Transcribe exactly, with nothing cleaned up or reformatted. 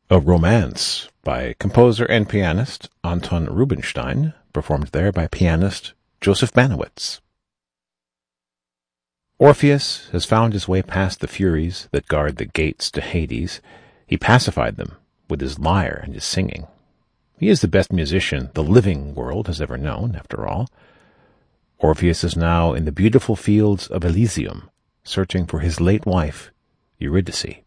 A Romance by composer and pianist Anton Rubinstein, performed there by pianist Joseph Banowitz. Orpheus has found his way past the Furies that guard the gates to Hades. He pacified them with his lyre and his singing. He is the best musician the living world has ever known, after all. Orpheus is now in the beautiful fields of Elysium, searching for his late wife, Eurydice.